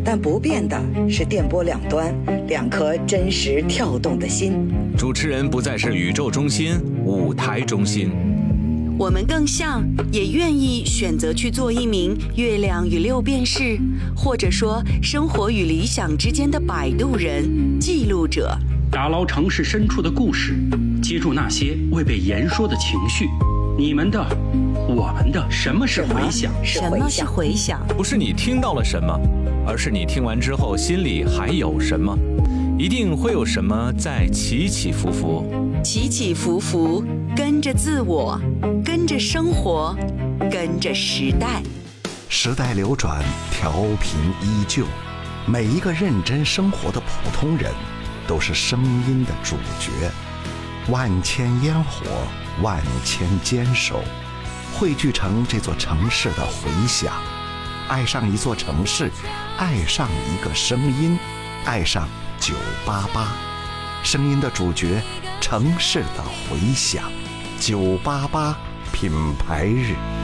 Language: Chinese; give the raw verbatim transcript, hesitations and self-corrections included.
但不变的是电波两端两颗真实跳动的心。 主持人不再是宇宙中心、舞台中心， 我们更像，也愿意选择去做一名月亮与六便士，或者说生活与理想之间的摆渡人、记录者。 打捞城市深处的故事，接住那些未被言说的情绪。你们的，我们的，什么是回响？ 什么是回响？ 不是你听到了什么，而是你听完之后心里还有什么。一定会有什么在起起伏伏， 起起伏伏，跟着自我，跟着生活，跟着时代。 时代流转，调频依旧。每一个认真生活的普通人，都是声音的主角。万千烟火，万千坚守，汇聚成这座城市的回响。爱上一座城市，爱上一个声音，爱上九八八，声音的主角，城市的回响。九八八品牌日。